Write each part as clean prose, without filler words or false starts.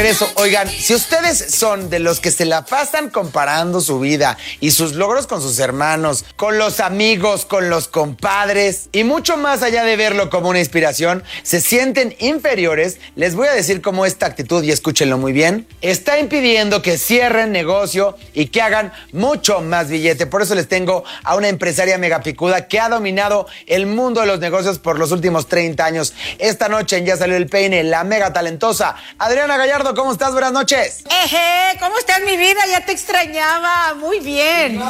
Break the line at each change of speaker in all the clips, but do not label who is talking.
regreso. Oigan, si ustedes son de los que se la pasan comparando su vida y sus logros con sus hermanos, con los amigos, con los compadres y mucho más allá de verlo como una inspiración, se sienten inferiores, les voy a decir cómo esta actitud, y escúchenlo muy bien, está impidiendo que cierren negocio y que hagan mucho más billete. Por eso les tengo a una empresaria megapicuda que ha dominado el mundo de los negocios por los últimos 30 años. Esta noche en Ya Salió el Peine, la mega talentosa Adriana Gallardo. ¿Cómo estás? Buenas noches.
¿Cómo estás, mi vida? Ya te extrañaba. Muy bien.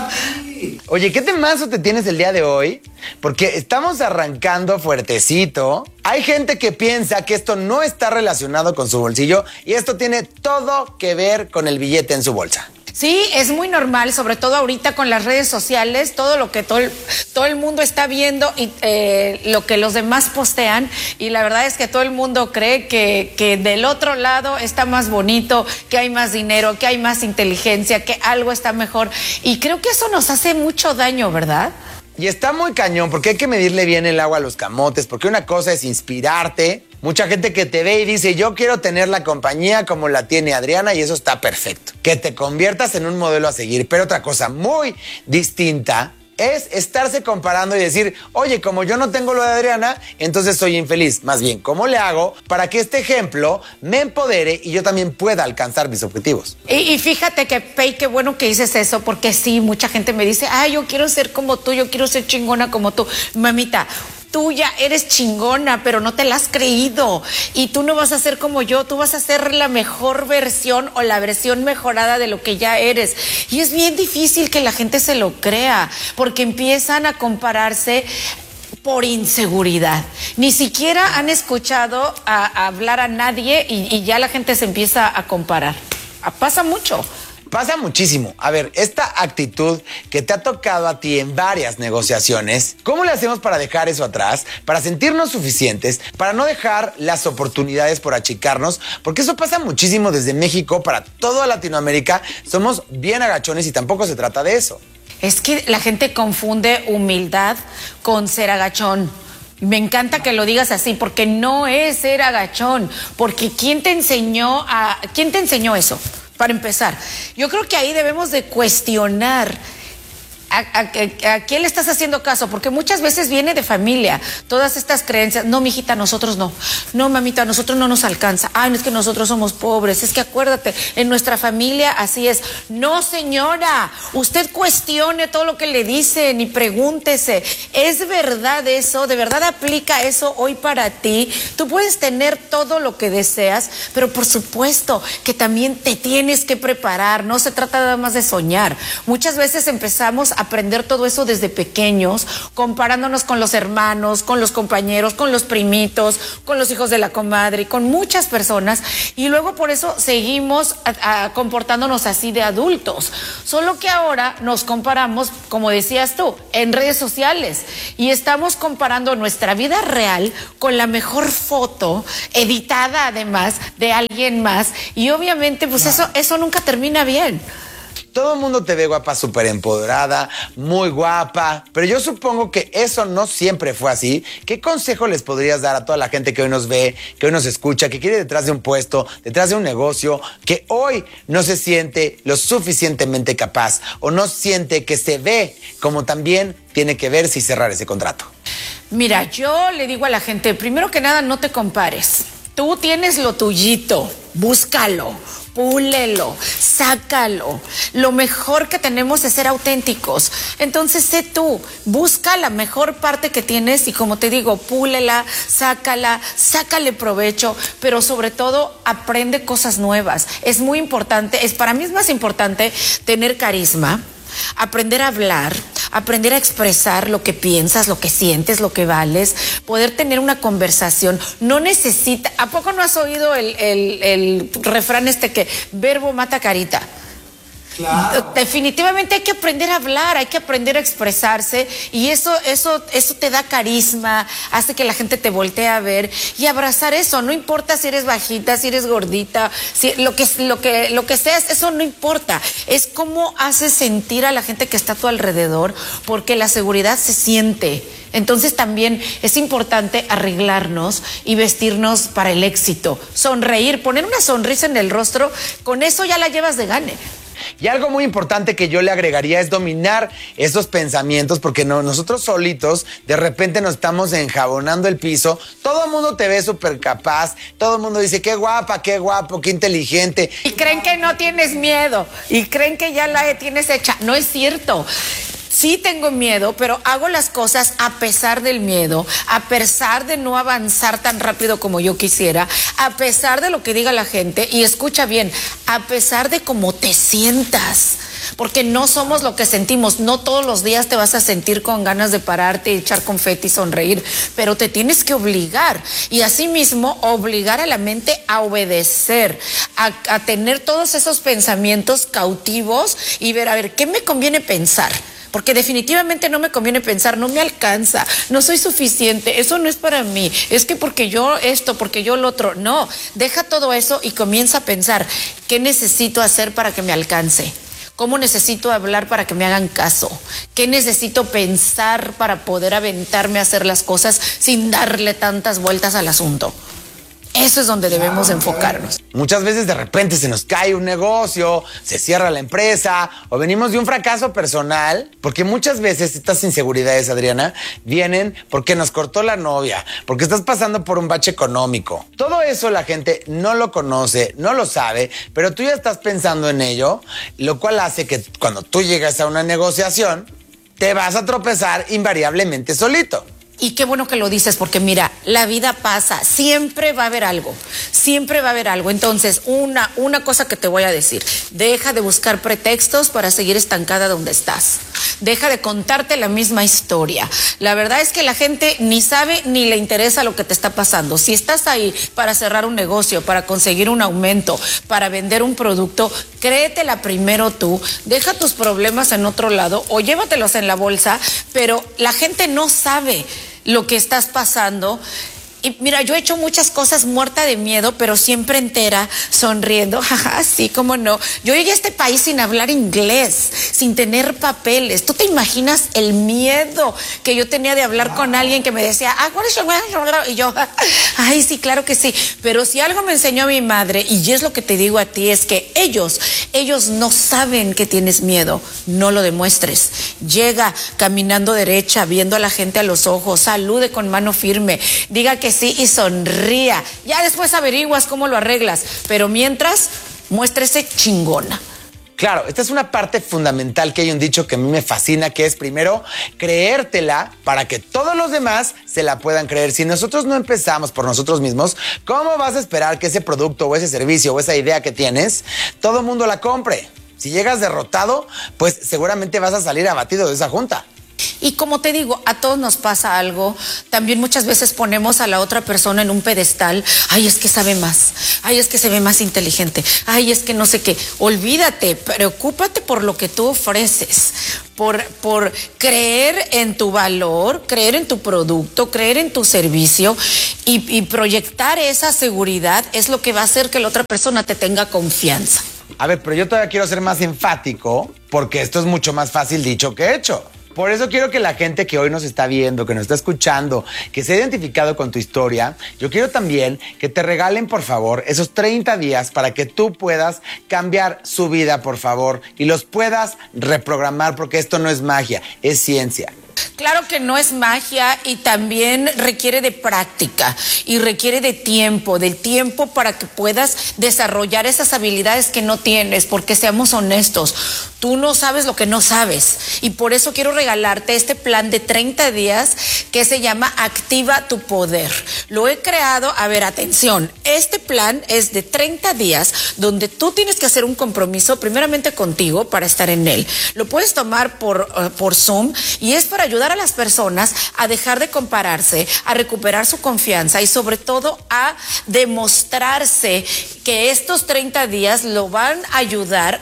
Oye, ¿qué temazo te tienes el día de hoy? Porque estamos arrancando fuertecito. Hay gente que piensa que esto no está relacionado con su bolsillo y esto tiene todo que ver con el billete en su bolsa.
Sí, es muy normal, sobre todo ahorita con las redes sociales, todo lo que todo el mundo está viendo y lo que los demás postean, y la verdad es que todo el mundo cree que del otro lado está más bonito, que hay más dinero, que hay más inteligencia, que algo está mejor, y creo que eso nos hace mucho daño, ¿verdad?
Y está muy cañón porque hay que medirle bien el agua a los camotes, porque una cosa es inspirarte. Mucha gente que te ve y dice, yo quiero tener la compañía como la tiene Adriana, y eso está perfecto. Que te conviertas en un modelo a seguir. Pero otra cosa muy distinta es estarse comparando y decir, oye, como yo no tengo lo de Adriana, entonces soy infeliz. Más bien, ¿cómo le hago para que este ejemplo me empodere y yo también pueda alcanzar mis objetivos?
Y fíjate que, Pei, qué bueno que dices eso, porque sí, mucha gente me dice, yo quiero ser como tú, yo quiero ser chingona como tú. Mamita, tú ya eres chingona, pero no te la has creído. Y tú no vas a ser como yo, tú vas a ser la mejor versión o la versión mejorada de lo que ya eres. Y es bien difícil que la gente se lo crea, porque empiezan a compararse por inseguridad. Ni siquiera han escuchado a hablar a nadie y ya la gente se empieza a comparar. Pasa mucho.
Pasa muchísimo. A ver, esta actitud que te ha tocado a ti en varias negociaciones, ¿cómo le hacemos para dejar eso atrás? Para sentirnos suficientes, para no dejar las oportunidades por achicarnos, porque eso pasa muchísimo desde México para toda Latinoamérica. Somos bien agachones y tampoco se trata de eso.
Es que la gente confunde humildad con ser agachón. Me encanta que lo digas así, porque no es ser agachón, porque ¿quién te enseñó eso? Para empezar, yo creo que ahí debemos de cuestionar a quién le estás haciendo caso, porque muchas veces viene de familia, todas estas creencias. No, mijita, nosotros no. No, mamita, a nosotros no nos alcanza. No es que nosotros somos pobres. Es que acuérdate, en nuestra familia así es. No, señora, usted cuestione todo lo que le dicen y pregúntese, ¿es verdad eso? ¿De verdad aplica eso hoy para ti? Tú puedes tener todo lo que deseas, pero por supuesto que también te tienes que preparar. No se trata nada más de soñar. Muchas veces empezamos a aprender todo eso desde pequeños, comparándonos con los hermanos, con los compañeros, con los primitos, con los hijos de la comadre, con muchas personas, y luego por eso seguimos comportándonos así de adultos. Solo que ahora nos comparamos, como decías tú, en redes sociales, y estamos comparando nuestra vida real con la mejor foto, editada además, de alguien más, y obviamente pues eso nunca termina bien.
Todo el mundo te ve guapa, súper empoderada, muy guapa, pero yo supongo que eso no siempre fue así. ¿Qué consejo les podrías dar a toda la gente que hoy nos ve, que hoy nos escucha, que quiere detrás de un puesto, detrás de un negocio, que hoy no se siente lo suficientemente capaz o no siente que se ve como también tiene que ver si cerrar ese contrato?
Mira, yo le digo a la gente, primero que nada, no te compares. Tú tienes lo tuyito, búscalo, púlelo, sácalo. Lo mejor que tenemos es ser auténticos. Entonces sé tú, busca la mejor parte que tienes y, como te digo, púlela, sácala, sácale provecho, pero sobre todo aprende cosas nuevas. Es muy importante, para mí es más importante tener carisma, aprender a hablar, aprender a expresar lo que piensas, lo que sientes, lo que vales, poder tener una conversación. No necesita, ¿a poco no has oído el refrán que verbo mata carita? Definitivamente hay que aprender a hablar, hay que aprender a expresarse y eso te da carisma, hace que la gente te voltee a ver y abrazar eso. No importa si eres bajita, si eres gordita, si lo que seas, eso no importa. Es cómo haces sentir a la gente que está a tu alrededor, porque la seguridad se siente. Entonces también es importante arreglarnos y vestirnos para el éxito, sonreír, poner una sonrisa en el rostro, con eso ya la llevas de gane.
Y algo muy importante que yo le agregaría es dominar esos pensamientos, porque nosotros solitos de repente nos estamos enjabonando el piso. Todo el mundo te ve súper capaz, todo el mundo dice qué guapa, qué guapo, qué inteligente.
Y creen que no tienes miedo y creen que ya la tienes hecha. No es cierto. Sí tengo miedo, pero hago las cosas a pesar del miedo, a pesar de no avanzar tan rápido como yo quisiera, a pesar de lo que diga la gente, y escucha bien, a pesar de cómo te sientas, porque no somos lo que sentimos. No todos los días te vas a sentir con ganas de pararte y echar confeti y sonreír, pero te tienes que obligar, y asimismo obligar a la mente a obedecer, a tener todos esos pensamientos cautivos y ver, a ver, ¿qué me conviene pensar? Porque definitivamente no me conviene pensar, no me alcanza, no soy suficiente, eso no es para mí, es que porque yo esto, porque yo lo otro. No, deja todo eso y comienza a pensar, ¿qué necesito hacer para que me alcance? ¿Cómo necesito hablar para que me hagan caso? ¿Qué necesito pensar para poder aventarme a hacer las cosas sin darle tantas vueltas al asunto? Eso es donde debemos enfocarnos.
Muchas veces de repente se nos cae un negocio, se cierra la empresa o venimos de un fracaso personal, porque muchas veces estas inseguridades, Adriana, vienen porque nos cortó la novia, porque estás pasando por un bache económico. Todo eso la gente no lo conoce, no lo sabe, pero tú ya estás pensando en ello, lo cual hace que cuando tú llegas a una negociación, te vas a tropezar invariablemente solito.
Y qué bueno que lo dices, porque mira, la vida pasa, siempre va a haber algo, siempre va a haber algo. Entonces, una cosa que te voy a decir, deja de buscar pretextos para seguir estancada donde estás. Deja de contarte la misma historia. La verdad es que la gente ni sabe ni le interesa lo que te está pasando. Si estás ahí para cerrar un negocio, para conseguir un aumento, para vender un producto, créetela primero tú, deja tus problemas en otro lado o llévatelos en la bolsa, pero la gente no sabe lo que estás pasando. Y mira, yo he hecho muchas cosas muerta de miedo, pero siempre entera, sonriendo. Jaja, sí, cómo no. Yo llegué a este país sin hablar inglés, sin tener papeles. ¿Tú te imaginas el miedo que yo tenía de hablar con alguien que me decía, what is your name? Y yo, ay, sí, claro que sí. Pero si algo me enseñó mi madre, y es lo que te digo a ti, es que ellos no saben que tienes miedo. No lo demuestres. Llega caminando derecha, viendo a la gente a los ojos, salude con mano firme, diga que sí y sonría. Ya después averiguas cómo lo arreglas, pero mientras, muéstrese chingona.
Claro, esta es una parte fundamental que hay un dicho que a mí me fascina, que es primero creértela para que todos los demás se la puedan creer. Si nosotros no empezamos por nosotros mismos, ¿cómo vas a esperar que ese producto o ese servicio o esa idea que tienes, todo el mundo la compre? Si llegas derrotado, pues seguramente vas a salir abatido de esa junta.
Y como te digo, a todos nos pasa algo. También muchas veces ponemos a la otra persona en un pedestal. Ay, es que sabe más. Ay, es que se ve más inteligente. Ay, es que no sé qué. Olvídate, preocúpate por lo que tú ofreces. Por creer en tu valor, creer en tu producto, creer en tu servicio y proyectar esa seguridad es lo que va a hacer que la otra persona te tenga confianza.
A ver, pero yo todavía quiero ser más enfático porque esto es mucho más fácil dicho que hecho. Por eso quiero que la gente que hoy nos está viendo, que nos está escuchando, que se ha identificado con tu historia, yo quiero también que te regalen, por favor, esos 30 días para que tú puedas cambiar su vida, por favor, y los puedas reprogramar, porque esto no es magia, es ciencia.
Claro que no es magia y también requiere de práctica y requiere de tiempo, del tiempo para que puedas desarrollar esas habilidades que no tienes, porque seamos honestos, tú no sabes lo que no sabes y por eso quiero regalarte este plan de 30 días que se llama Activa tu Poder. Lo he creado, a ver, atención, este plan es de 30 días donde tú tienes que hacer un compromiso primeramente contigo para estar en él. Lo puedes tomar por Zoom y es para ayudar a las personas a dejar de compararse, a recuperar su confianza y sobre todo a demostrarse que estos 30 días lo van a ayudar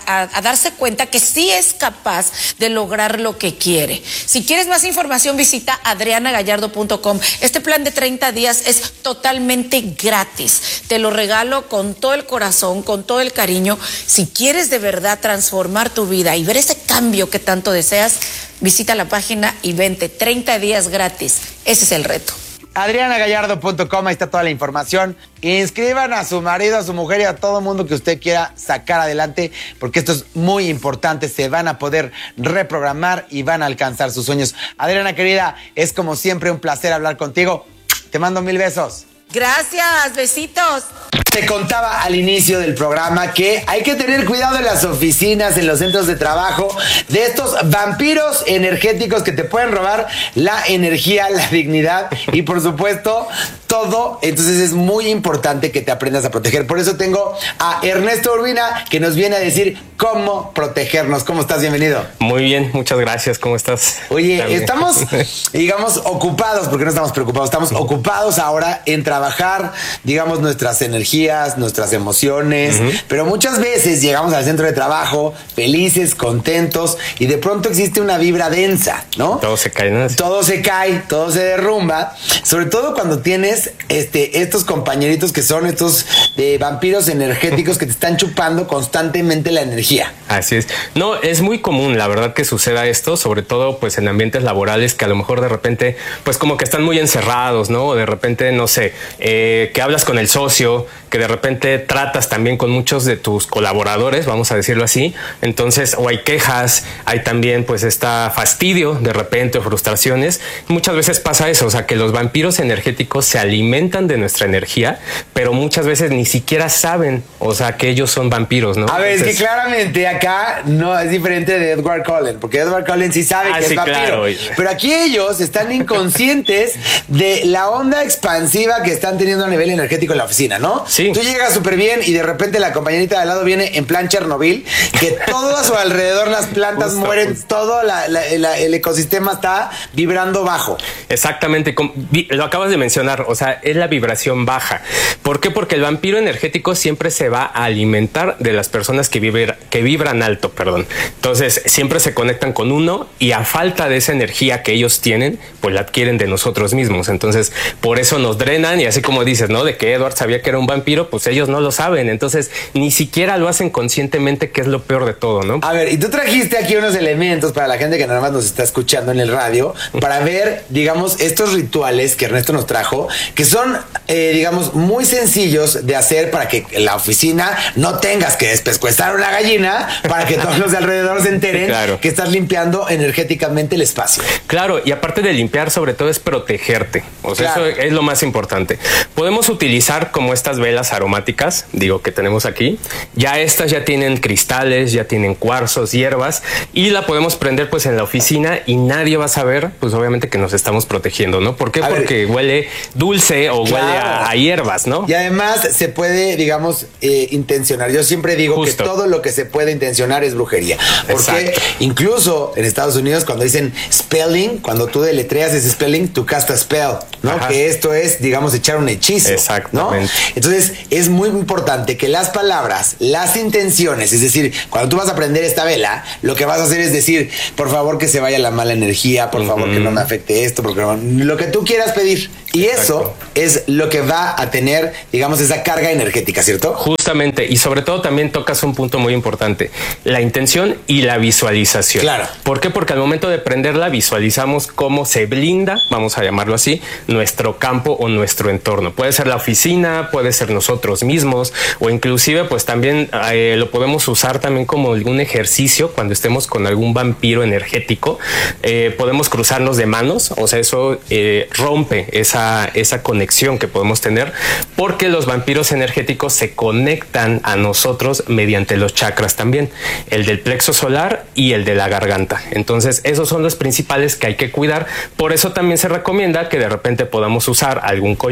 a darse cuenta que sí es capaz de lograr lo que quiere. Si quieres más información, visita adrianagallardo.com. Este plan de 30 días es totalmente gratis. Te lo regalo con todo el corazón, con todo el cariño. Si quieres de verdad transformar tu vida y ver ese cambio que tanto deseas, visita la página y vente 30 días gratis. Ese es el reto.
adrianagallardo.com, ahí está toda la información. Inscriban a su marido, a su mujer y a todo mundo que usted quiera sacar adelante, porque esto es muy importante. Se van a poder reprogramar y van a alcanzar sus sueños. Adriana, querida, es como siempre un placer hablar contigo. Te mando 1000 besos.
Gracias, besitos.
Te contaba al inicio del programa que hay que tener cuidado en las oficinas, en los centros de trabajo, de estos vampiros energéticos que te pueden robar la energía, la dignidad y por supuesto todo. Entonces es muy importante que te aprendas a proteger. Por eso tengo a Ernesto Urbina que nos viene a decir cómo protegernos. ¿Cómo estás? Bienvenido.
Muy bien, muchas gracias. ¿Cómo estás?
Oye,
También.
Estamos, digamos, ocupados, porque no estamos preocupados, estamos ocupados ahora en trabajar, digamos, nuestras energías, nuestras emociones, pero muchas veces llegamos al centro de trabajo felices, contentos, y de pronto existe una vibra densa, ¿no?
Todo se cae, ¿no?
Todo se cae, todo se derrumba, sobre todo cuando tienes estos compañeritos que son estos vampiros energéticos que te están chupando constantemente la energía.
Así es. No, es muy común, la verdad, que suceda esto, sobre todo pues en ambientes laborales que a lo mejor de repente pues como que están muy encerrados, ¿no? O de repente, no sé, que hablas con el socio, que de repente tratas también con muchos de tus colaboradores, vamos a decirlo así. Entonces, o hay quejas, hay también pues fastidio de repente o frustraciones. Muchas veces pasa eso, o sea, que los vampiros energéticos se alimentan de nuestra energía, pero muchas veces ni siquiera saben, o sea, que ellos son vampiros, ¿no?
A ver,
entonces,
es que claramente acá no es diferente de Edward Cullen, porque Edward Cullen sí sabe que
sí,
es vampiro.
claro.
Pero aquí ellos están inconscientes de la onda expansiva que están teniendo a nivel energético en la oficina, ¿no?
Sí.
Tú llegas súper bien y de repente la compañerita de al lado viene en plan Chernobyl, que todo a su alrededor las plantas mueren, todo el ecosistema está vibrando bajo.
Exactamente, lo acabas de mencionar, o sea, es la vibración baja. ¿Por qué? Porque el vampiro energético siempre se va a alimentar de las personas que vibran alto, perdón. Entonces, siempre se conectan con uno y a falta de esa energía que ellos tienen, pues la adquieren de nosotros mismos. Entonces, por eso nos drenan y así como dices, ¿no? De que Edward sabía que era un vampiro, pues ellos no lo saben. Entonces, ni siquiera lo hacen conscientemente, que es lo peor de todo, ¿no?
A ver, y tú trajiste aquí unos elementos para la gente que nada más nos está escuchando en el radio, para ver, digamos, estos rituales que Ernesto nos trajo, que son, digamos, muy sencillos de hacer para que en la oficina no tengas que despescuezar una gallina, para que todos los de alrededor se enteren
Claro.
que estás limpiando energéticamente el espacio.
Claro, y aparte de limpiar, sobre todo es protegerte. O sea,
Claro.
Eso es lo más importante. Podemos utilizar como estas velas aromáticas, digo, que tenemos aquí. Ya estas ya tienen cristales, ya tienen cuarzos, hierbas, y la podemos prender pues en la oficina y nadie va a saber, pues obviamente, que nos estamos protegiendo, ¿no? ¿Por qué? Porque huele dulce o
Claro.
huele a hierbas, ¿no?
Y además se puede, digamos, intencionar. Yo siempre digo
Justo.
que todo lo que se puede intencionar es brujería. Porque
Exacto.
incluso en Estados Unidos, cuando dicen spelling, cuando tú deletreas ese spelling, tú castas spell, ¿no?
Ajá.
Que esto es, digamos, echar un hechizo.
Exactamente.
¿No? Entonces, es muy importante que las palabras, las intenciones, es decir, cuando tú vas a prender esta vela, lo que vas a hacer es decir, por favor que se vaya la mala energía, por favor que no me afecte esto, porque lo que tú quieras pedir. Y eso es lo que va a tener, digamos, esa carga energética, ¿cierto?
Justamente, y sobre todo también tocas un punto muy importante, la intención y la visualización.
Claro.
¿Por qué? Porque al momento de prenderla visualizamos cómo se blinda, vamos a llamarlo así, nuestro campo o nuestro entorno. Puede ser la oficina, puede ser nosotros mismos, o inclusive pues también lo podemos usar también como algún ejercicio cuando estemos con algún vampiro energético. Podemos cruzarnos de manos, o sea, eso rompe esa conexión que podemos tener, porque los vampiros energéticos se conectan a nosotros mediante los chakras también, el del plexo solar y el de la garganta. Entonces esos son los principales que hay que cuidar. Por eso también se recomienda que de repente podamos usar algún collar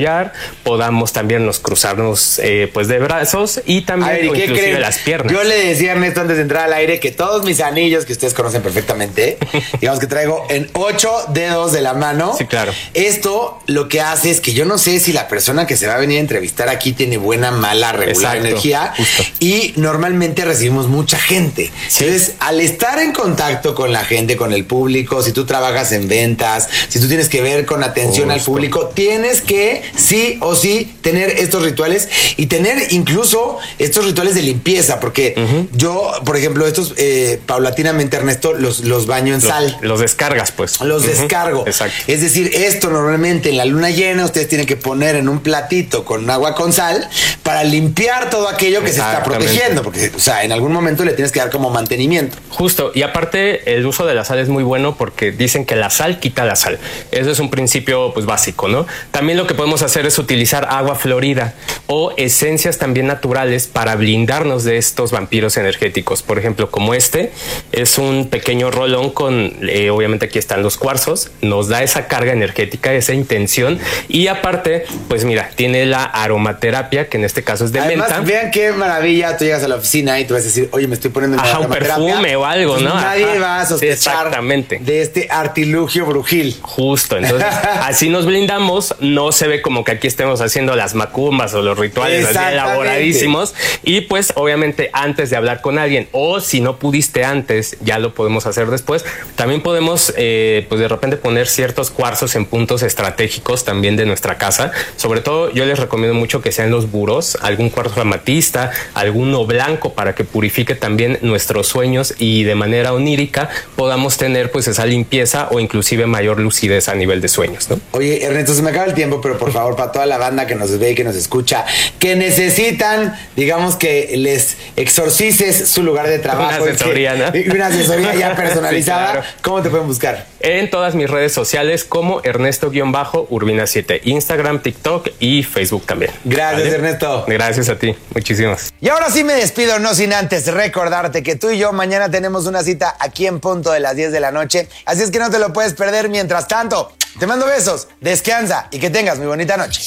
apoyar, podamos también nos cruzarnos pues de brazos y también
A ver, ¿y
inclusive las piernas.
Yo le decía a Ernesto antes de entrar al aire que todos mis anillos, que ustedes conocen perfectamente, digamos que traigo en 8 dedos de la mano.
Sí, claro.
Esto lo que hace es que yo no sé si la persona que se va a venir a entrevistar aquí tiene buena, mala, regular energía.
Justo.
Y normalmente recibimos mucha gente.
Sí.
Entonces, al estar en contacto con la gente, con el público, si tú trabajas en ventas, si tú tienes que ver con atención al público, tienes que sí o sí tener estos rituales y tener incluso estos rituales de limpieza, porque yo, por ejemplo, estos paulatinamente, Ernesto, los baño en sal.
Los descargas, pues.
Los descargo.
Exacto.
Es decir, esto normalmente en la luna llena ustedes tienen que poner en un platito con agua con sal para limpiar todo aquello que se está protegiendo, porque, o sea, en algún momento le tienes que dar como mantenimiento.
Justo, y aparte el uso de la sal es muy bueno porque dicen que la sal quita la sal. Eso es un principio pues básico, ¿no? También lo que podemos hacer es utilizar agua florida o esencias también naturales para blindarnos de estos vampiros energéticos. Por ejemplo, como este es un pequeño rolón con, obviamente aquí están los cuarzos, nos da esa carga energética, esa intención, y aparte, pues mira, tiene la aromaterapia, que en este caso es de
Además,
menta.
vean qué maravilla, tú llegas a la oficina y tú vas a decir, oye, me estoy poniendo en
un perfume o algo,
pues
¿no?
nadie va a sospechar de este artilugio brujil.
Justo, entonces así nos blindamos, no se ve como que aquí estemos haciendo las macumbas o los rituales así elaboradísimos, y pues obviamente antes de hablar con alguien, o si no pudiste antes, ya lo podemos hacer después. También podemos pues de repente poner ciertos cuarzos en puntos estratégicos también de nuestra casa. Sobre todo yo les recomiendo mucho que sean los burós, algún cuarzo amatista, alguno blanco, para que purifique también nuestros sueños y de manera onírica podamos tener pues esa limpieza o inclusive mayor lucidez a nivel de sueños, ¿no?
Oye, Ernesto, se me acaba el tiempo, pero por favor, para toda la banda que nos ve y que nos escucha, que necesitan, digamos, que les exorcices su lugar de trabajo.
Una asesoría, ¿no?
Una asesoría ya personalizada. Sí, claro. ¿Cómo te pueden buscar?
En todas mis redes sociales como Ernesto-Urbina7, Instagram, TikTok y Facebook también.
Gracias, ¿vale? Ernesto.
Gracias a ti, muchísimas.
Y ahora sí me despido, no sin antes recordarte que tú y yo mañana tenemos una cita aquí en punto de las 10 de la noche, así es que no te lo puedes perder. Mientras tanto, te mando besos, descansa y que tengas muy bonita noche.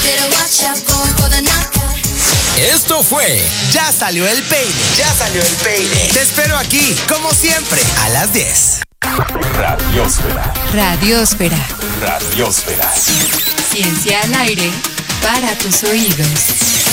Esto fue Ya Salió el Peine.
Ya Salió el Peine.
Te espero aquí, como siempre, a las 10.
Radiósfera.
Radiósfera.
Radiósfera.
Ciencia al aire para tus oídos.